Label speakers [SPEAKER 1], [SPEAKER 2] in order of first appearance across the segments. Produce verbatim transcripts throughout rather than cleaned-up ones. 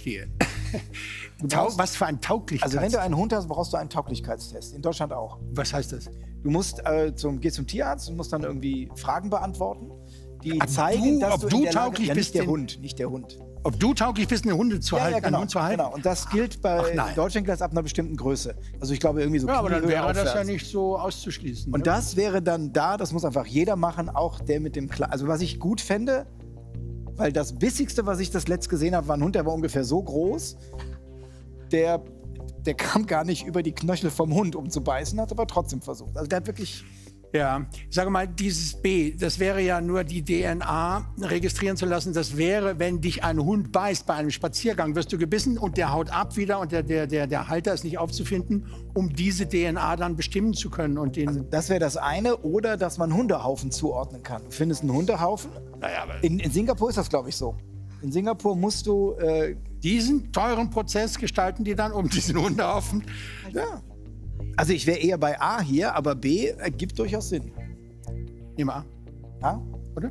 [SPEAKER 1] verstehe. Tau was für ein Tauglichkeitstest?
[SPEAKER 2] Also wenn du einen Hund hast, brauchst du einen Tauglichkeitstest. In Deutschland auch.
[SPEAKER 1] Was heißt das?
[SPEAKER 2] Du musst äh, zum, gehst zum Tierarzt und musst dann irgendwie Fragen beantworten, die
[SPEAKER 1] Ach,
[SPEAKER 2] zeigen,
[SPEAKER 1] du,
[SPEAKER 2] dass
[SPEAKER 1] ob
[SPEAKER 2] du,
[SPEAKER 1] du
[SPEAKER 2] in der Lage,
[SPEAKER 1] tauglich
[SPEAKER 2] ja,
[SPEAKER 1] bist,
[SPEAKER 2] nicht der
[SPEAKER 1] den-
[SPEAKER 2] Hund, nicht der Hund.
[SPEAKER 1] Ob du tauglich bist, eine Hunde zu
[SPEAKER 2] Ja,
[SPEAKER 1] halten,
[SPEAKER 2] ja, genau,
[SPEAKER 1] einen Hund zu halten?
[SPEAKER 2] genau. Und das gilt bei
[SPEAKER 1] Ach, nein.
[SPEAKER 2] in Deutschland gilt das ab einer bestimmten Größe. Also ich glaube irgendwie so.
[SPEAKER 1] Ja, aber dann
[SPEAKER 2] Kniehöhe
[SPEAKER 1] wäre das ja
[SPEAKER 2] aufwärts.
[SPEAKER 1] nicht so auszuschließen.
[SPEAKER 2] Und
[SPEAKER 1] ne?
[SPEAKER 2] das wäre dann da, das muss einfach jeder machen, auch der mit dem Kle Also was ich gut fände, weil das Bissigste, was ich das letzt gesehen habe, war ein Hund, der war ungefähr so groß, der, der kam gar nicht über die Knöchel vom Hund, um zu beißen, hat aber trotzdem versucht. Also der hat wirklich...
[SPEAKER 1] Ja, ich sage mal, dieses B, das wäre ja nur die D N A registrieren zu lassen. Das wäre, wenn dich ein Hund beißt bei einem Spaziergang, wirst du gebissen und der haut ab wieder und der, der, der, der Halter ist nicht aufzufinden, um diese D N A dann bestimmen zu können. Und den
[SPEAKER 2] Also das wäre das eine, oder dass man Hundehaufen zuordnen kann. Du findest einen Hundehaufen.
[SPEAKER 1] naja, aber
[SPEAKER 2] In, in Singapur ist das, glaube ich, so. In Singapur musst du... Äh,
[SPEAKER 1] diesen teuren Prozess gestalten die dann um diesen Hundehaufen.
[SPEAKER 2] ja. Also ich wäre eher bei A hier, aber B ergibt durchaus Sinn.
[SPEAKER 1] Nehmen wir an,
[SPEAKER 2] A?
[SPEAKER 1] oder?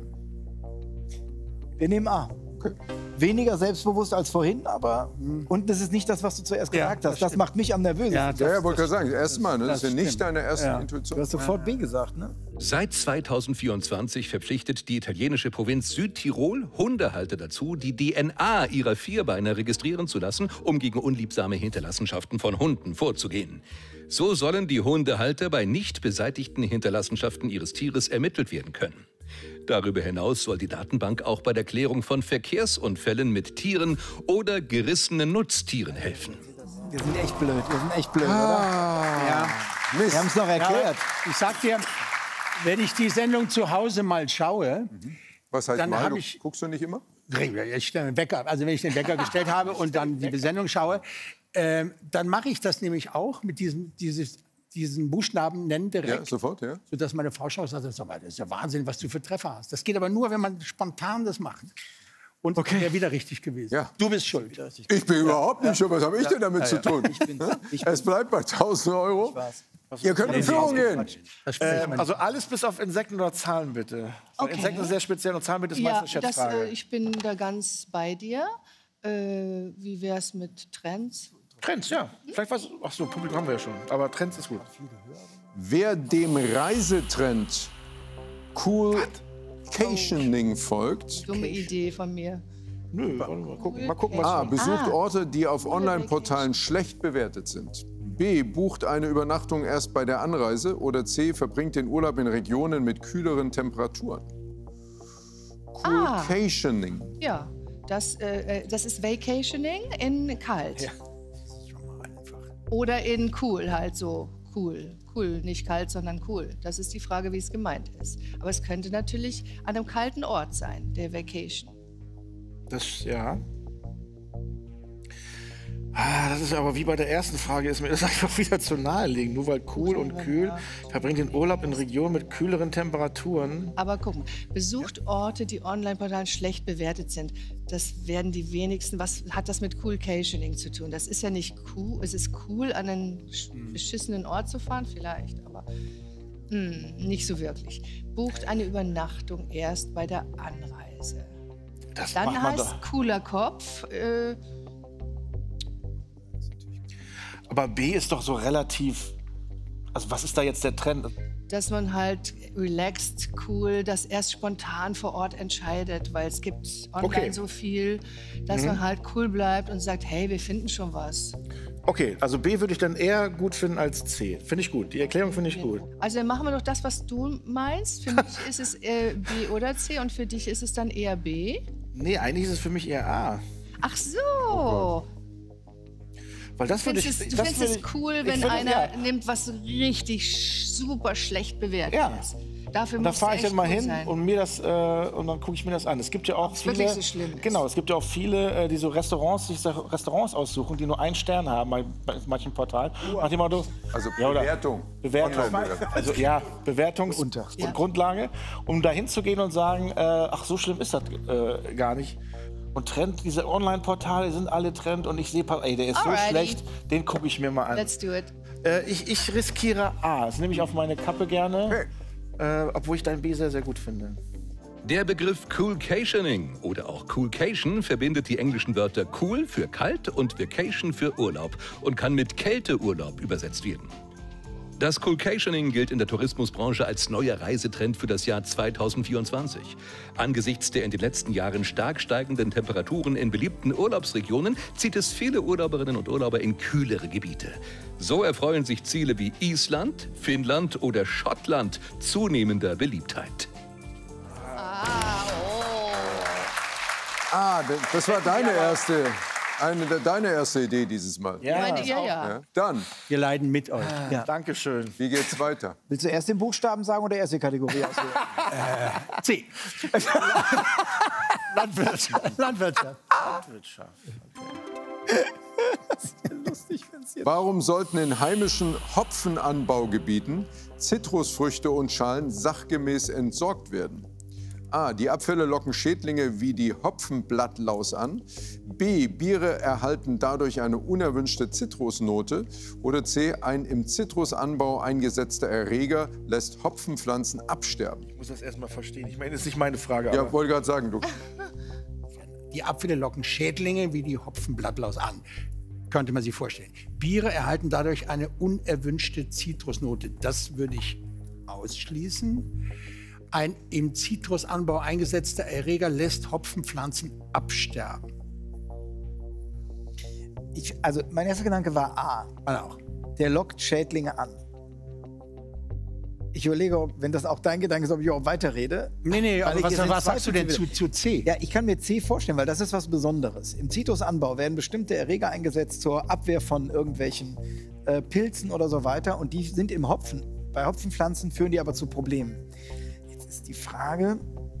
[SPEAKER 2] Wir nehmen A. Weniger selbstbewusst als vorhin, aber... Und das ist nicht das, was du zuerst
[SPEAKER 1] Ja,
[SPEAKER 2] gesagt
[SPEAKER 1] das
[SPEAKER 2] hast. Das
[SPEAKER 1] stimmt.
[SPEAKER 2] macht mich am nervösesten.
[SPEAKER 1] Ja,
[SPEAKER 3] Ja, ja, wollte gerade sagen, das erste Mal, ne? Das,
[SPEAKER 1] das
[SPEAKER 3] ist ja nicht
[SPEAKER 1] stimmt.
[SPEAKER 3] deine erste
[SPEAKER 1] Ja.
[SPEAKER 3] Intuition.
[SPEAKER 2] Du hast sofort B gesagt, ne?
[SPEAKER 4] Seit zweitausendvierundzwanzig verpflichtet die italienische Provinz Südtirol Hundehalter dazu, die D N A ihrer Vierbeiner registrieren zu lassen, um gegen unliebsame Hinterlassenschaften von Hunden vorzugehen. So sollen die Hundehalter bei nicht beseitigten Hinterlassenschaften ihres Tieres ermittelt werden können. Darüber hinaus soll die Datenbank auch bei der Klärung von Verkehrsunfällen mit Tieren oder gerissenen Nutztieren helfen.
[SPEAKER 2] Wir sind echt blöd, wir sind echt blöd,
[SPEAKER 1] Ja.
[SPEAKER 2] oder? Wir haben es noch erklärt.
[SPEAKER 1] Ich sag dir, wenn ich die Sendung zu Hause mal schaue,
[SPEAKER 3] Was heißt
[SPEAKER 1] Dann
[SPEAKER 3] mal?
[SPEAKER 1] hab
[SPEAKER 3] Du,
[SPEAKER 1] ich-
[SPEAKER 3] guckst du nicht immer?
[SPEAKER 1] ich stelle den Wecker, also wenn ich den Wecker gestellt habe und dann die Sendung schaue, ähm, dann mache ich das nämlich auch mit diesem, dieses, diesen Buchstaben nennen
[SPEAKER 3] Ja,
[SPEAKER 1] direkt.
[SPEAKER 3] sofort, ja.
[SPEAKER 1] Sodass meine Frau schaut und sagt, das ist aber- das ist ja Wahnsinn, was du für Treffer hast. Das geht aber nur, wenn man spontan das macht. Und okay. wäre wieder richtig gewesen.
[SPEAKER 3] Ja.
[SPEAKER 1] Du bist schuld.
[SPEAKER 3] Ich bin überhaupt nicht schon. Was habe ich denn damit zu tun?
[SPEAKER 2] Ich bin, ich bin,
[SPEAKER 3] Es bleibt bei tausend Euro. Ihr könnt in Führung gehen.
[SPEAKER 5] Ähm, also alles bis auf Insekten oder Zahlen, bitte. Weil
[SPEAKER 6] Okay.
[SPEAKER 5] Insekten ist sehr speziell und Zahlen bitte ist
[SPEAKER 6] Ja,
[SPEAKER 5] meist eine
[SPEAKER 6] das,
[SPEAKER 5] Schätzfrage.
[SPEAKER 6] äh, ich bin da ganz bei dir. Äh, wie wäre es mit Trends?
[SPEAKER 5] Trends, ja. Vielleicht was. Ach so, Publikum haben wir ja schon. Aber Trends ist gut.
[SPEAKER 3] Wer dem Reisetrend Coolcationing folgt,
[SPEAKER 6] Dumme Idee von mir.
[SPEAKER 5] Nö, warte mal gucken. Mal gucken, was
[SPEAKER 3] A.
[SPEAKER 5] kommt.
[SPEAKER 3] Besucht
[SPEAKER 6] Ah.
[SPEAKER 3] Orte, die auf Online-Portalen schlecht bewertet sind. B. Bucht eine Übernachtung erst bei der Anreise. Oder C. Verbringt den Urlaub in Regionen mit kühleren Temperaturen.
[SPEAKER 6] Ah.
[SPEAKER 3] Coolcationing.
[SPEAKER 6] Ja, das, äh, äh, das ist Vacationing in kalt.
[SPEAKER 1] Ja. Das ist schon mal einfach.
[SPEAKER 6] Oder in cool, halt so cool. Cool, nicht kalt, sondern cool. Das ist die Frage, wie es gemeint ist. Aber es könnte natürlich an einem kalten Ort sein, der Vacation.
[SPEAKER 5] Das, ja. Ah, das ist aber wie bei der ersten Frage, ist mir das einfach wieder zu naheliegend. Nur weil cool und kühl, verbringt den Urlaub in Regionen mit kühleren Temperaturen.
[SPEAKER 6] Aber guck mal, besucht Orte, die Online-Portalen schlecht bewertet sind. Das werden die wenigsten. Was hat das mit Coolcationing zu tun? Das ist ja nicht cool. Es ist cool, an einen sch- beschissenen Ort zu fahren, vielleicht, aber hm, nicht so wirklich. Bucht eine Übernachtung erst bei der Anreise.
[SPEAKER 5] Das
[SPEAKER 6] Dann
[SPEAKER 5] macht man
[SPEAKER 6] heißt
[SPEAKER 5] doch.
[SPEAKER 6] cooler Kopf. Äh,
[SPEAKER 5] Aber B ist doch so relativ. Also, was ist da jetzt der Trend?
[SPEAKER 6] dass man halt relaxed, cool, das erst spontan vor Ort entscheidet, weil es gibt online
[SPEAKER 5] Okay.
[SPEAKER 6] so viel, dass
[SPEAKER 5] Mhm.
[SPEAKER 6] man halt cool bleibt und sagt, hey, wir finden schon was.
[SPEAKER 5] Okay, also B würde ich dann eher gut finden als C. Finde ich gut. Die Erklärung finde ich gut.
[SPEAKER 6] Also dann machen wir doch das, was du meinst. Für mich ist es äh, B oder C und für dich ist es dann eher B.
[SPEAKER 5] Nee, eigentlich ist es für mich eher A.
[SPEAKER 6] Ach so.
[SPEAKER 5] Weil das
[SPEAKER 6] Du
[SPEAKER 5] würde ich.
[SPEAKER 6] findest, es, du
[SPEAKER 5] das
[SPEAKER 6] findest
[SPEAKER 5] würde
[SPEAKER 6] es
[SPEAKER 5] ich-
[SPEAKER 6] cool,
[SPEAKER 5] ich
[SPEAKER 6] wenn
[SPEAKER 5] finde,
[SPEAKER 6] einer
[SPEAKER 5] ja.
[SPEAKER 6] nimmt, was richtig sch- super schlecht bewertet
[SPEAKER 5] Ja.
[SPEAKER 6] ist. Dafür
[SPEAKER 5] Und da
[SPEAKER 6] muss
[SPEAKER 5] fahre
[SPEAKER 6] es
[SPEAKER 5] ich
[SPEAKER 6] echt
[SPEAKER 5] dann mal
[SPEAKER 6] gut
[SPEAKER 5] hin
[SPEAKER 6] sein.
[SPEAKER 5] und mir das äh, und dann gucke ich mir das an. Es gibt ja auch
[SPEAKER 6] es
[SPEAKER 5] viele.
[SPEAKER 6] wirklich so schlimm ist.
[SPEAKER 5] Genau, es gibt ja auch viele, äh, die so Restaurants, sich so Restaurants aussuchen, die nur einen Stern haben bei, bei manchen Portalen. Nach dem Motto,
[SPEAKER 3] Also
[SPEAKER 5] Ja, oder-
[SPEAKER 3] Bewertung.
[SPEAKER 5] Bewertung.
[SPEAKER 3] Online-Bewertung.
[SPEAKER 5] Also ja, Bewertungs-
[SPEAKER 2] Unter.
[SPEAKER 5] und
[SPEAKER 6] Ja.
[SPEAKER 5] Grundlage, um da hinzugehen und sagen, äh, ach, so schlimm ist das äh, gar nicht. Und Trend, diese Online-Portale sind alle Trend und ich sehe, ey, der ist
[SPEAKER 6] Alrighty.
[SPEAKER 5] so schlecht, den gucke ich mir mal an.
[SPEAKER 6] Let's do it.
[SPEAKER 5] Äh, ich, ich riskiere A, das nehme ich auf meine Kappe gerne,
[SPEAKER 3] Okay.
[SPEAKER 5] äh, obwohl ich dein B sehr, sehr gut finde.
[SPEAKER 4] Der Begriff Coolcationing oder auch Coolcation verbindet die englischen Wörter cool für kalt und Vacation für Urlaub und kann mit Kälteurlaub übersetzt werden. Das Coolcationing gilt in der Tourismusbranche als neuer Reisetrend für das Jahr zweitausendvierundzwanzig. Angesichts der in den letzten Jahren stark steigenden Temperaturen in beliebten Urlaubsregionen zieht es viele Urlauberinnen und Urlauber in kühlere Gebiete. So erfreuen sich Ziele wie Island, Finnland oder Schottland zunehmender Beliebtheit.
[SPEAKER 3] Ah, das war deine erste, eine, deine erste Idee dieses Mal.
[SPEAKER 5] Ja,
[SPEAKER 6] Meine, ja, ja.
[SPEAKER 3] Ja. Dann,
[SPEAKER 1] Wir leiden mit euch.
[SPEAKER 2] Ja.
[SPEAKER 5] Dankeschön.
[SPEAKER 3] wie geht's weiter?
[SPEAKER 2] Willst du erst den Buchstaben sagen oder erst die Kategorie auswählen?
[SPEAKER 1] C. Landwirtschaft. Landwirtschaft.
[SPEAKER 5] Landwirtschaft.
[SPEAKER 3] Warum sollten in heimischen Hopfenanbaugebieten Zitrusfrüchte und Schalen sachgemäß entsorgt werden? A. Die Abfälle locken Schädlinge wie die Hopfenblattlaus an. B. Biere erhalten dadurch eine unerwünschte Zitrusnote. Oder C. Ein im Zitrusanbau eingesetzter Erreger lässt Hopfenpflanzen absterben.
[SPEAKER 5] Ich muss das erst mal verstehen. Ich meine, das ist nicht meine Frage.
[SPEAKER 3] Ja,
[SPEAKER 5] aber
[SPEAKER 3] wollte gerade sagen, du.
[SPEAKER 1] Die Abfälle locken Schädlinge wie die Hopfenblattlaus an. Könnte man sich vorstellen. Biere erhalten dadurch eine unerwünschte Zitrusnote. Das würde ich ausschließen. Ein im Zitrusanbau eingesetzter Erreger lässt Hopfenpflanzen absterben.
[SPEAKER 2] Ich, also mein erster Gedanke war A.
[SPEAKER 1] Also auch.
[SPEAKER 2] Der lockt Schädlinge an. Ich überlege, ob, wenn das auch dein Gedanke ist, ob ich auch weiterrede.
[SPEAKER 1] Nee, nee,
[SPEAKER 2] Weil
[SPEAKER 1] aber
[SPEAKER 2] ich
[SPEAKER 1] was,
[SPEAKER 2] jetzt den
[SPEAKER 1] was sagst du denn
[SPEAKER 2] Zweifel
[SPEAKER 1] zu, zu C?
[SPEAKER 2] Ja, ich kann mir C vorstellen, weil das ist was Besonderes. Im Zitrusanbau werden bestimmte Erreger eingesetzt zur Abwehr von irgendwelchen äh, Pilzen oder so weiter. Und die sind im Hopfen. Bei Hopfenpflanzen führen die aber zu Problemen. Jetzt ist die Frage,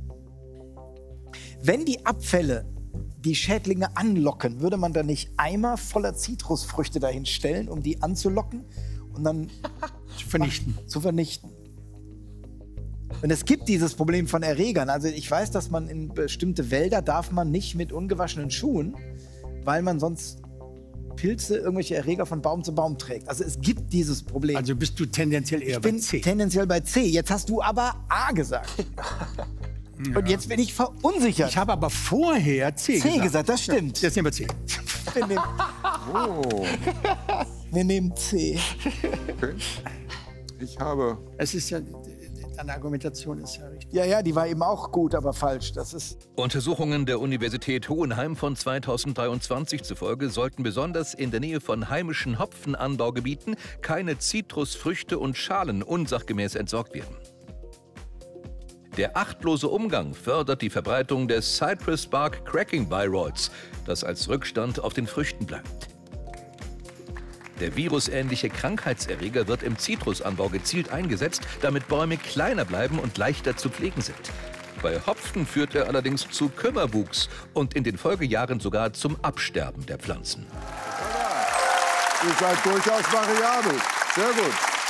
[SPEAKER 2] wenn die Abfälle die Schädlinge anlocken, würde man da nicht Eimer voller Zitrusfrüchte dahin stellen, um die anzulocken und dann
[SPEAKER 1] Zu vernichten.
[SPEAKER 2] zu vernichten? Und es gibt dieses Problem von Erregern. Also ich weiß, dass man in bestimmte Wälder darf man nicht mit ungewaschenen Schuhen, weil man sonst Pilze, irgendwelche Erreger von Baum zu Baum trägt. Also es gibt dieses Problem.
[SPEAKER 1] Also bist du tendenziell eher
[SPEAKER 2] ich bin
[SPEAKER 1] bei C.
[SPEAKER 2] tendenziell bei C. Jetzt hast du aber A gesagt. Und jetzt bin ich verunsichert.
[SPEAKER 1] Ich habe aber vorher C,
[SPEAKER 2] C
[SPEAKER 1] gesagt.
[SPEAKER 2] gesagt, das stimmt.
[SPEAKER 1] Jetzt nehmen wir C.
[SPEAKER 2] Wir nehmen,
[SPEAKER 3] Oh,
[SPEAKER 2] wir nehmen C.
[SPEAKER 3] okay. Ich habe.
[SPEAKER 1] Es ist ja, deine Argumentation ist ja richtig.
[SPEAKER 2] Ja, ja, die war eben auch gut, aber falsch. Das ist
[SPEAKER 4] Untersuchungen der Universität Hohenheim von zweitausenddreiundzwanzig zufolge sollten besonders in der Nähe von heimischen Hopfenanbaugebieten keine Zitrusfrüchte und Schalen unsachgemäß entsorgt werden. Der achtlose Umgang fördert die Verbreitung des Cypress Bark Cracking Viroids, das als Rückstand auf den Früchten bleibt. Der virusähnliche Krankheitserreger wird im Zitrusanbau gezielt eingesetzt, damit Bäume kleiner bleiben und leichter zu pflegen sind. Bei Hopfen führt er allerdings zu Kümmerwuchs und in den Folgejahren sogar zum Absterben der Pflanzen.
[SPEAKER 3] Ihr seid durchaus variabel. Sehr gut.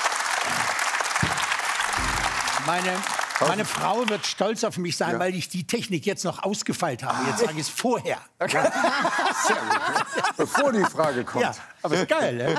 [SPEAKER 1] Meine, meine Frau wird stolz auf mich sein,
[SPEAKER 3] Ja.
[SPEAKER 1] weil ich die Technik jetzt noch ausgefeilt habe. Jetzt sage ich es vorher.
[SPEAKER 3] Bevor die Frage kommt.
[SPEAKER 1] Ja, aber ist geil, ne?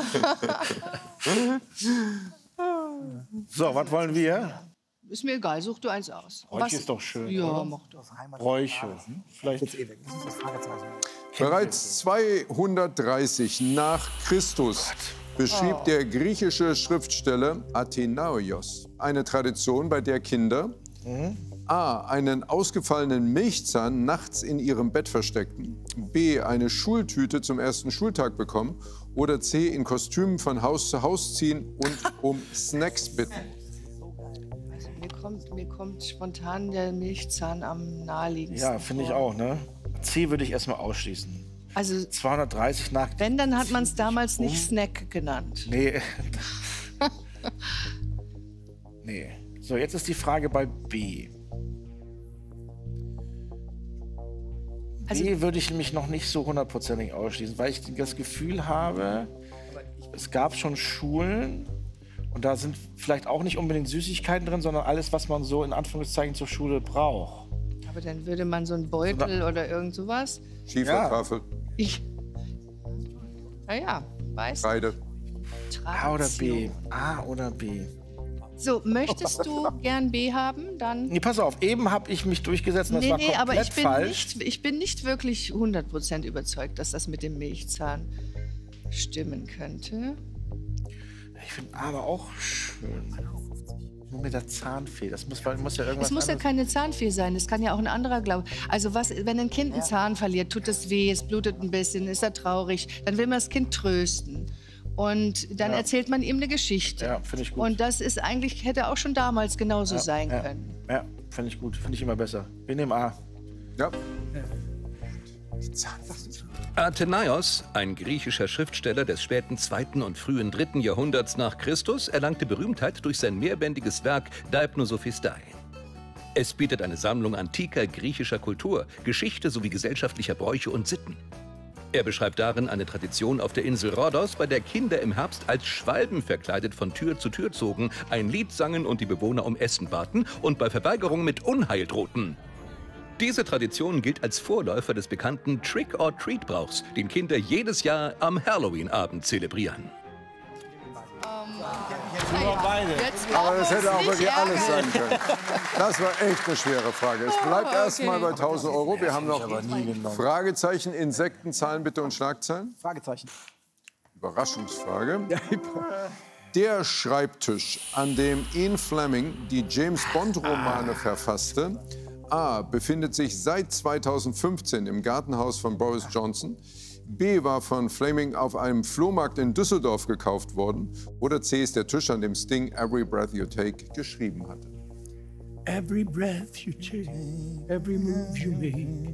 [SPEAKER 5] So, was wollen wir?
[SPEAKER 6] Ist mir egal, such du eins aus.
[SPEAKER 5] Räuche ist doch schön,
[SPEAKER 6] Ja,
[SPEAKER 5] oder?
[SPEAKER 6] mach doch.
[SPEAKER 5] Räuche. Vielleicht
[SPEAKER 2] jetzt ewig. Das ist das Fragezeichen.
[SPEAKER 3] Bereits zweihundertdreißig nach Christus beschrieb der griechische Schriftsteller Athenaios eine Tradition, bei der Kinder A. einen ausgefallenen Milchzahn nachts in ihrem Bett versteckten, B. eine Schultüte zum ersten Schultag bekommen oder C. in Kostümen von Haus zu Haus ziehen und um Snacks bitten.
[SPEAKER 6] Also, mir, kommt, mir kommt spontan der Milchzahn am naheliegendsten.
[SPEAKER 5] Ja, finde ich
[SPEAKER 6] vor.
[SPEAKER 5] auch, ne? C würde ich erstmal ausschließen.
[SPEAKER 6] Also,
[SPEAKER 5] zweihundertdreißig nach...
[SPEAKER 6] wenn, dann hat man es damals
[SPEAKER 5] um.
[SPEAKER 6] nicht Snack genannt.
[SPEAKER 5] Nee. Nee. So, jetzt ist die Frage bei B.
[SPEAKER 6] Also-
[SPEAKER 5] B würde ich mich noch nicht so hundertprozentig ausschließen, weil ich das Gefühl habe, es gab schon Schulen und da sind vielleicht auch nicht unbedingt Süßigkeiten drin, sondern alles, was man so in Anführungszeichen zur Schule braucht.
[SPEAKER 6] Aber dann würde man so einen Beutel oder irgend sowas.
[SPEAKER 3] Schiefertafel,
[SPEAKER 6] Ich. Naja, weiß.
[SPEAKER 3] Kreide.
[SPEAKER 5] A oder B?
[SPEAKER 6] Tradition.
[SPEAKER 5] A oder B?
[SPEAKER 6] So, möchtest du gern B haben, dann...
[SPEAKER 5] Nee, pass auf, eben habe ich mich durchgesetzt und das
[SPEAKER 6] Nee,
[SPEAKER 5] war
[SPEAKER 6] nee,
[SPEAKER 5] komplett
[SPEAKER 6] aber ich bin,
[SPEAKER 5] falsch.
[SPEAKER 6] nicht, ich bin nicht wirklich hundert Prozent überzeugt, dass das mit dem Milchzahn stimmen könnte.
[SPEAKER 5] Ich finde aber auch schön. Nur mit der Zahnfee, das muss, muss ja irgendwas
[SPEAKER 6] Es muss ja
[SPEAKER 5] anderes-
[SPEAKER 6] keine Zahnfee sein, es kann ja auch ein anderer Glaube. Also was, wenn ein Kind einen Zahn verliert, tut es weh, es blutet ein bisschen, ist er traurig, dann will man das Kind trösten. Und dann
[SPEAKER 5] Ja.
[SPEAKER 6] erzählt man ihm eine Geschichte.
[SPEAKER 5] Ja, finde ich gut.
[SPEAKER 6] Und das ist eigentlich, hätte auch schon damals genauso
[SPEAKER 5] ja,
[SPEAKER 6] sein
[SPEAKER 5] ja,
[SPEAKER 6] können.
[SPEAKER 5] Ja, finde ich gut, finde ich immer besser. Wir nehmen A.
[SPEAKER 3] Ja.
[SPEAKER 4] Athenaios, ein griechischer Schriftsteller des späten zweiten und frühen dritten Jahrhunderts nach Christus, erlangte Berühmtheit durch sein mehrbändiges Werk Deipnosophistai. Es bietet eine Sammlung antiker griechischer Kultur, Geschichte sowie gesellschaftlicher Bräuche und Sitten. Er beschreibt darin eine Tradition auf der Insel Rhodos, bei der Kinder im Herbst als Schwalben verkleidet von Tür zu Tür zogen, ein Lied sangen und die Bewohner um Essen baten und bei Verweigerung mit Unheil drohten. Diese Tradition gilt als Vorläufer des bekannten Trick-or-Treat-Brauchs, den Kinder jedes Jahr am Halloween-Abend zelebrieren.
[SPEAKER 6] Jetzt
[SPEAKER 3] Aber das hätte auch
[SPEAKER 6] nicht
[SPEAKER 3] wirklich
[SPEAKER 6] ärgern.
[SPEAKER 3] alles sein können. Das war echt eine schwere Frage. Es bleibt
[SPEAKER 6] okay.
[SPEAKER 3] erstmal bei tausend Euro. Wir haben noch
[SPEAKER 5] aber nie genommen.
[SPEAKER 3] Fragezeichen, Insekten, Zahlen bitte und Schlagzeilen.
[SPEAKER 2] Fragezeichen.
[SPEAKER 3] Überraschungsfrage. Der Schreibtisch, an dem Ian Fleming die James-Bond-Romane verfasste, A. befindet sich seit zweitausendfünfzehn im Gartenhaus von Boris Johnson, B. war von Fleming auf einem Flohmarkt in Düsseldorf gekauft worden, oder C. ist der Tisch, an dem Sting Every Breath You Take geschrieben hatte.
[SPEAKER 1] Every breath you take, every move you make.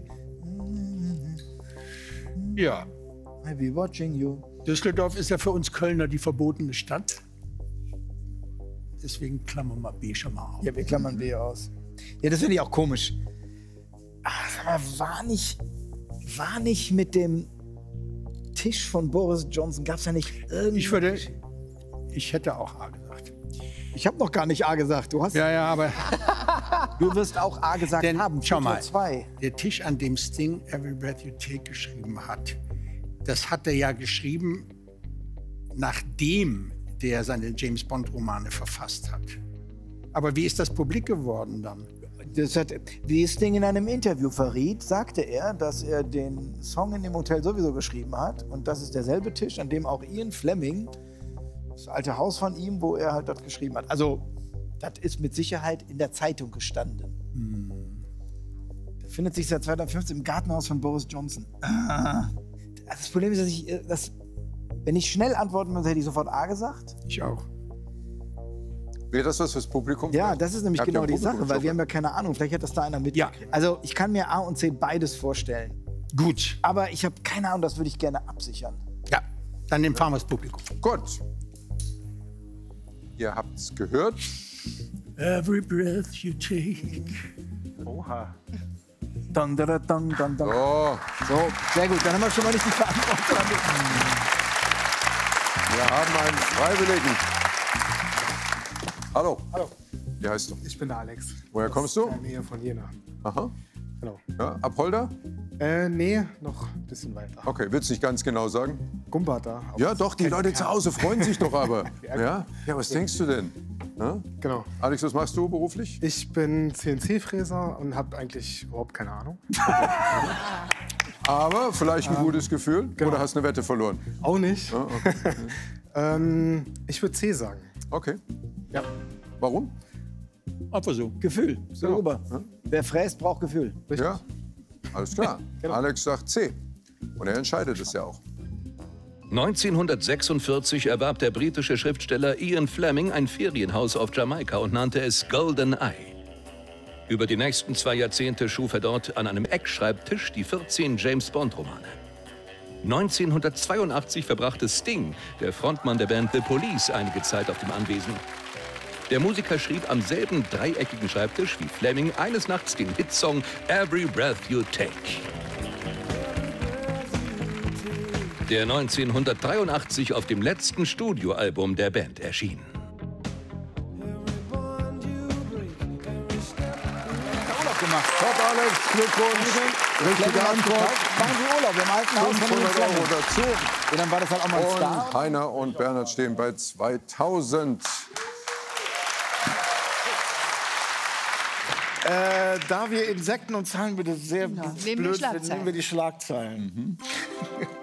[SPEAKER 1] Ja,
[SPEAKER 2] I'll be watching you.
[SPEAKER 1] Düsseldorf ist ja für uns Kölner die verbotene Stadt. Deswegen klammern wir B schon mal auf.
[SPEAKER 2] Ja, wir klammern B aus. Ja, das finde ich auch komisch. Ach, aber war nicht, war nicht mit dem Tisch von Boris Johnson, gab es ja nicht irgendwie...
[SPEAKER 1] Ich würde, ich hätte auch A gesagt.
[SPEAKER 2] Ich habe noch gar nicht A gesagt. Du, hast,
[SPEAKER 1] Ja, ja, aber
[SPEAKER 2] du wirst auch A gesagt
[SPEAKER 1] denn,
[SPEAKER 2] haben.
[SPEAKER 1] schau mal,
[SPEAKER 2] Zwei.
[SPEAKER 1] der Tisch, an dem Sting Every Breath You Take geschrieben hat, das hat er ja geschrieben, nachdem der seine James-Bond-Romane verfasst hat. Aber wie ist das publik geworden dann?
[SPEAKER 2] Das hat, wie Sting in einem Interview verriet, sagte er, dass er den Song in dem Hotel sowieso geschrieben hat. Und das ist derselbe Tisch, an dem auch Ian Fleming, das alte Haus von ihm, wo er halt dort geschrieben hat. Also, das ist mit Sicherheit in der Zeitung gestanden. Hm. Befindet sich seit zweitausendfünfzehn im Gartenhaus von Boris Johnson. Ah. Das Problem ist, dass ich, dass, wenn ich schnell antworten würde, hätte ich sofort A gesagt.
[SPEAKER 1] Ich auch.
[SPEAKER 3] Wäre das was fürs Publikum?
[SPEAKER 2] Ja,
[SPEAKER 3] vielleicht?
[SPEAKER 2] das ist nämlich
[SPEAKER 3] Habt ihr
[SPEAKER 2] genau
[SPEAKER 3] ein
[SPEAKER 2] die Sache, weil
[SPEAKER 3] Publikumsjoker?
[SPEAKER 2] wir haben ja keine Ahnung. Vielleicht hat das da einer mitgekriegt.
[SPEAKER 1] Ja.
[SPEAKER 2] Also ich kann mir A und C beides vorstellen.
[SPEAKER 1] Gut.
[SPEAKER 2] Aber ich habe keine Ahnung, das würde ich gerne absichern.
[SPEAKER 1] Ja, dann nehmen wir das Publikum.
[SPEAKER 3] Gut. Ihr habt es gehört.
[SPEAKER 1] Every breath you take.
[SPEAKER 5] Oha.
[SPEAKER 2] Dun, dun, dun, dun, dun.
[SPEAKER 3] Oh,
[SPEAKER 2] So, sehr gut. Dann haben wir schon mal nicht die Verantwortung.
[SPEAKER 3] wir haben einen Freiwilligen. Hallo.
[SPEAKER 7] Hallo,
[SPEAKER 3] Wie heißt du?
[SPEAKER 7] ich bin der Alex.
[SPEAKER 3] Woher kommst du?
[SPEAKER 7] In der Nähe von Jena.
[SPEAKER 3] Aha.
[SPEAKER 7] Genau.
[SPEAKER 3] Ja, Apolda?
[SPEAKER 7] Äh, nee, noch ein bisschen weiter.
[SPEAKER 3] Okay, willst du nicht ganz genau sagen?
[SPEAKER 7] Gumbata. aber
[SPEAKER 3] Ja,
[SPEAKER 7] das
[SPEAKER 3] doch, die
[SPEAKER 7] kennt
[SPEAKER 3] Leute
[SPEAKER 7] keiner.
[SPEAKER 3] zu Hause freuen sich doch aber.
[SPEAKER 7] Ja,
[SPEAKER 3] Ja? Ja, was denkst du denn? Ja?
[SPEAKER 7] Genau.
[SPEAKER 3] Alex, was machst du beruflich?
[SPEAKER 7] Ich bin C N C-Fräser und habe eigentlich überhaupt keine Ahnung.
[SPEAKER 3] Aber vielleicht ein gutes Gefühl
[SPEAKER 7] genau.
[SPEAKER 3] oder hast eine Wette verloren?
[SPEAKER 7] Auch nicht.
[SPEAKER 3] Ja, okay.
[SPEAKER 7] ähm, ich würde C sagen.
[SPEAKER 3] Okay.
[SPEAKER 7] Ja.
[SPEAKER 3] Warum?
[SPEAKER 1] Einfach so.
[SPEAKER 2] Gefühl. So rüber. Wer fräst, braucht Gefühl.
[SPEAKER 3] Ja, alles klar. Alex sagt C. Und er entscheidet es ja auch.
[SPEAKER 4] neunzehnhundertsechsundvierzig erwarb der britische Schriftsteller Ian Fleming ein Ferienhaus auf Jamaika und nannte es Golden Eye. Über die nächsten zwei Jahrzehnte schuf er dort an einem Eckschreibtisch die vierzehn James-Bond-Romane. neunzehnhundertzweiundachtzig verbrachte Sting, der Frontmann der Band The Police, einige Zeit auf dem Anwesen. Der Musiker schrieb am selben dreieckigen Schreibtisch wie Fleming eines Nachts den Hitsong Every Breath You Take. Der neunzehnhundertdreiundachtzig auf dem letzten Studioalbum der Band erschien.
[SPEAKER 2] Urlaub gemacht.
[SPEAKER 3] Top, Alex, Glückwunsch. Richtige Antwort.
[SPEAKER 2] Machen Sie Urlaub im alten Haus von Ian
[SPEAKER 3] fünfhundert Euro
[SPEAKER 2] Fleming.
[SPEAKER 3] dazu.
[SPEAKER 2] Ja, dann war das halt auch mal ein Star.
[SPEAKER 3] Und Heiner und Bernhard stehen bei zweitausend.
[SPEAKER 5] Äh, da wir Insekten und Zahlen bitte sehr
[SPEAKER 6] Nehmen wir
[SPEAKER 5] blöd finden,
[SPEAKER 6] Schlagzeilen.
[SPEAKER 5] nehmen wir die Schlagzeilen.